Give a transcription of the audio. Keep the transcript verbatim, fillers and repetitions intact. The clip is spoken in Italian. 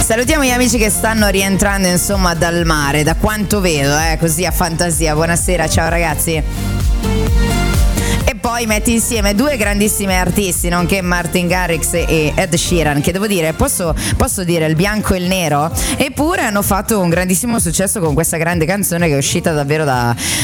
Salutiamo gli amici che stanno rientrando insomma dal mare, da quanto vedo, eh, così a fantasia. Buonasera, ciao ragazzi. E poi metti insieme due grandissimi artisti, nonché Martin Garrix e Ed Sheeran, che devo dire, posso, posso dire il bianco e il nero, eppure hanno fatto un grandissimo successo con questa grande canzone che è uscita davvero da,